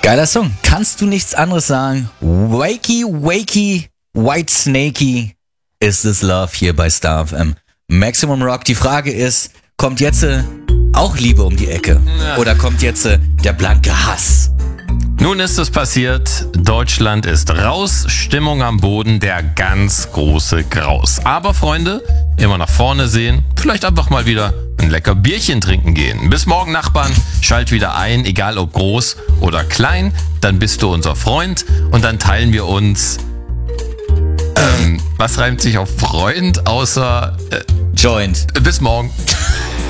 Geiler Song. Kannst du nichts anderes sagen? Wakey, wakey, white snakey is this love hier bei Star FM. Maximum Rock. Die Frage ist, kommt jetzt auch Liebe um die Ecke? Oder kommt jetzt der blanke Hass? Nun ist es passiert, Deutschland ist raus, Stimmung am Boden, der ganz große Graus. Aber Freunde, immer nach vorne sehen, vielleicht einfach mal wieder ein lecker Bierchen trinken gehen. Bis morgen, Nachbarn, schalt wieder ein, egal ob groß oder klein, dann bist du unser Freund und dann teilen wir uns... was reimt sich auf Freund außer... Joint. Bis morgen.